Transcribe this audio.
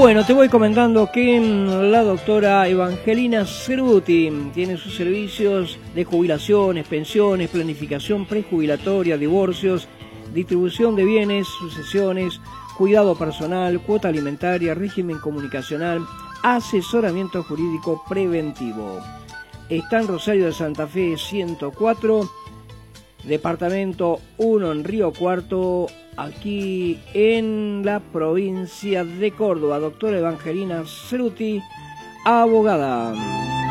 Bueno, te voy comentando que la doctora Evangelina Ceruti tiene sus servicios de jubilaciones, pensiones, planificación prejubilatoria, divorcios, distribución de bienes, sucesiones, cuidado personal, cuota alimentaria, régimen comunicacional, asesoramiento jurídico preventivo. Está en Rosario de Santa Fe 104, departamento 1 en Río Cuarto, aquí en la provincia de Córdoba. Doctora Evangelina Ceruti, abogada.